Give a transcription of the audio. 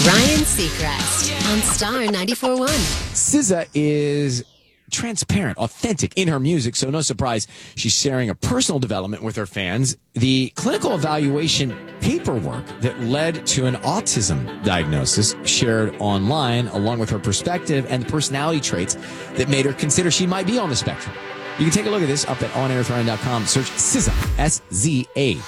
Ryan Seacrest on Star 94.1. SZA is transparent, authentic in her music, so no surprise she's sharing a personal development with her fans. The clinical evaluation paperwork that led to an autism diagnosis shared online, along with her perspective and the personality traits that made her consider she might be on the spectrum. You can take a look at this up at onairwithryan.com. Search SZA, S-Z-A.